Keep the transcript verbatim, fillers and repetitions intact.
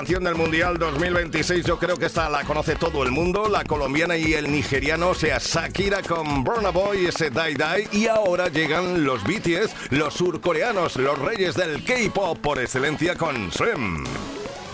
Canción del Mundial dos mil veintiséis, yo creo que esta la conoce todo el mundo, la colombiana y el nigeriano, o sea, Shakira con Burna Boy, ese Die Die, y ahora llegan los B T S, los surcoreanos, los reyes del K-pop por excelencia con Swim.